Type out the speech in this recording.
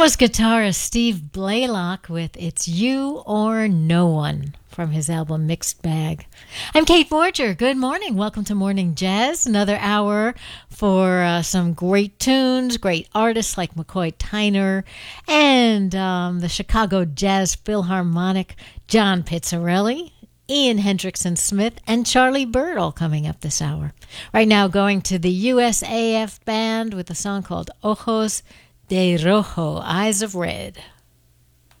was guitarist Steve Blaylock with It's You or No One from his album Mixed Bag. I'm Kate Borger. Good morning. Welcome to Morning Jazz. Another hour for some great tunes, great artists like McCoy Tyner and the Chicago Jazz Philharmonic, John Pizzarelli, Ian Hendrickson Smith, and Charlie Bird all coming up this hour. Right now going to the USAF Band with a song called Ojos de Rojo, Eyes of Red.